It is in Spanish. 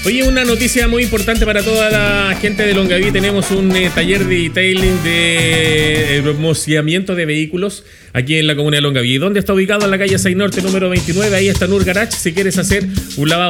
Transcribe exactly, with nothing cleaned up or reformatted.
Oye, una noticia muy importante para toda la gente de Longaví. Tenemos un eh, taller de detailing de eh, remociamiento de vehículos aquí en la comuna de Longaví. ¿Dónde está ubicado? En la calle seis Norte, número veintinueve. Ahí está Nur Garage. Si quieres hacer un lavado